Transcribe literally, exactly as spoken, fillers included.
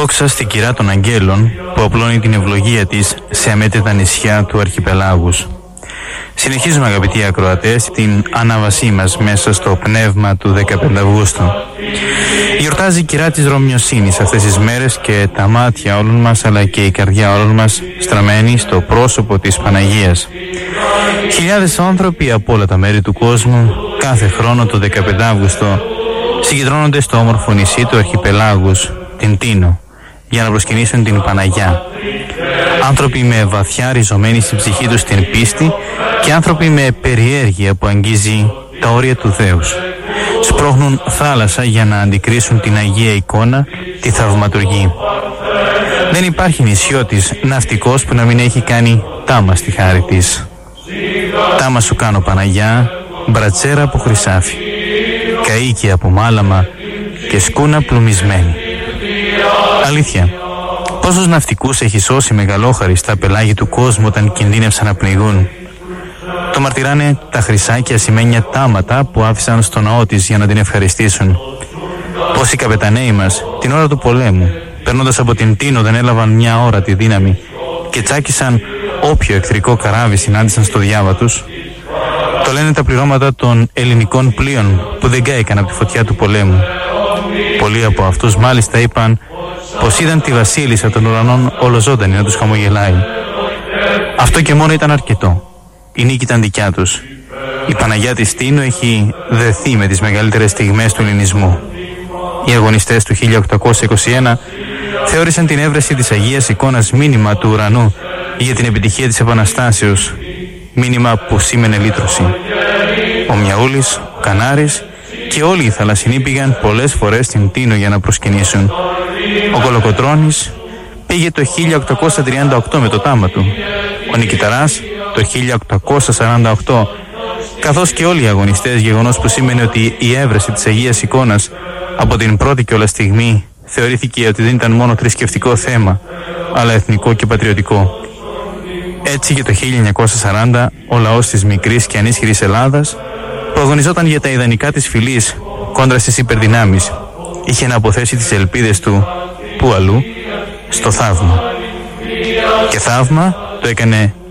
Δόξα στην κυρά των αγγέλων που απλώνει την ευλογία της σε αμέτρητα νησιά του αρχιπελάγους. Συνεχίζουμε, αγαπητοί ακροατές, την ανάβασή μας μέσα στο πνεύμα του δεκαπέντε Αυγούστου. Γιορτάζει η κυρά της Ρωμιοσύνης αυτές τις μέρες και τα μάτια όλων μας αλλά και η καρδιά όλων μας στραμμένη στο πρόσωπο της Παναγίας. Χιλιάδες άνθρωποι από όλα τα μέρη του κόσμου κάθε χρόνο το δεκαπέντε Αυγούστου συγκεντρώνονται στο όμορφο νησί του αρχιπελάγους, την Τίνο, για να προσκυνήσουν την Παναγιά. Άνθρωποι με βαθιά ριζωμένη στην ψυχή τους την πίστη και άνθρωποι με περιέργεια που αγγίζει τα όρια του Δέους. Σπρώχνουν θάλασσα για να αντικρίσουν την Αγία εικόνα, τη θαυματουργή. Δεν υπάρχει νησιώτης ναυτικός που να μην έχει κάνει τάμα στη χάρη της. Τάμα σου κάνω Παναγιά, μπρατσέρα από χρυσάφι, καΐκι από μάλαμα και σκούνα πλουμισμένη. Αλήθεια, πόσους ναυτικούς έχει σώσει μεγαλόχαρη στα πελάγη του κόσμου όταν κινδύνευσαν να πνιγούν. Το μαρτυράνε τα χρυσάκια σημαίνια τάματα που άφησαν στο ναό της για να την ευχαριστήσουν. Πόσοι καπεταναίοι μας την ώρα του πολέμου, περνώντας από την Τίνο, δεν έλαβαν μια ώρα τη δύναμη και τσάκισαν όποιο εχθρικό καράβι συνάντησαν στο διάβα τους. Το λένε τα πληρώματα των ελληνικών πλοίων που δεν κάηκαν από τη φωτιά του πολέμου. Πολλοί από αυτούς μάλιστα είπαν πως είδαν τη βασίλισσα των ουρανών ολοζώντανη να τους χαμογελάει. Αυτό και μόνο ήταν αρκετό. Η νίκη ήταν δικιά τους. Η Παναγιά της Τίνο έχει δεθεί με τις μεγαλύτερες στιγμές του ελληνισμού. Οι αγωνιστές του χίλια οκτακόσια είκοσι ένα θεώρησαν την έβρεση της Αγίας εικόνας μήνυμα του ουρανού για την επιτυχία της Επαναστάσεως, μήνυμα που σήμαινε λύτρωση. Ο Μιαούλης, ο Κανάρης και όλοι οι θαλασσινοί πήγαν πολλές φορές στην Τίνο για να προσκυνήσουν. Ο Κολοκοτρώνης πήγε το χίλια οκτακόσια τριάντα οκτώ με το τάμα του, ο Νικηταράς το χίλια οκτακόσια σαράντα οκτώ, καθώς και όλοι οι αγωνιστές, γεγονός που σήμαινε ότι η έβρεση της Αγίας εικόνας από την πρώτη κιόλας στιγμή θεωρήθηκε ότι δεν ήταν μόνο θρησκευτικό θέμα, αλλά εθνικό και πατριωτικό. Έτσι και το χίλια εννιακόσια σαράντα ο λαός της μικρής και ανίσχυρης Ελλάδας, που αγωνιζόταν για τα ιδανικά της φυλής κόντρα στις υπερδυνάμεις, είχε να αποθέσει τις ελπίδες του, που αλλού, στο θαύμα. Και θαύμα το έκανε